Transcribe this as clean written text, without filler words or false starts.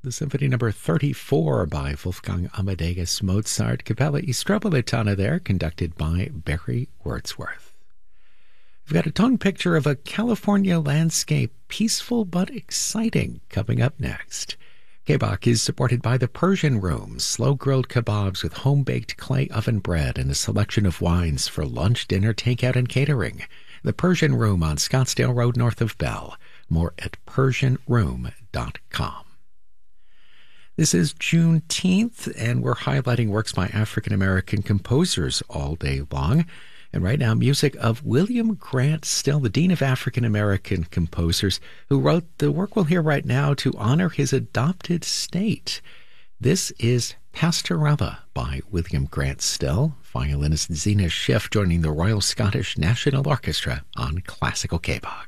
the Symphony Number 34 by Wolfgang Amadeus Mozart, Capella Istropolitana there, conducted by Barry Wordsworth. We've got a tone picture of a California landscape, peaceful but exciting, coming up next. K-Bach is supported by the Persian Room, slow-grilled kebabs with home-baked clay oven bread and a selection of wines for lunch, dinner, takeout, and catering. The Persian Room on Scottsdale Road north of Bell. More at PersianRoom.com. This is Juneteenth, and we're highlighting works by African-American composers all day long. And right now, music of William Grant Still, the Dean of African-American Composers, who wrote the work we'll hear right now to honor his adopted state. This is Pastorella by William Grant Still. Violinist Zena Schiff joining the Royal Scottish National Orchestra on Classical K-Bach.